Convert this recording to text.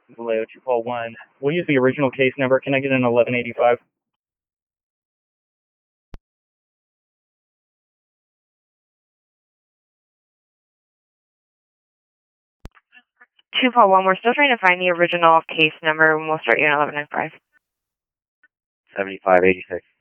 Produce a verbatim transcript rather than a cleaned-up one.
Vallejo two four one. We'll use the original case number. Can I get an eleven eighty-five? two four one, we're still trying to find the original case number, and we'll start you at eleven ninety-five. seventy-five eighty-six.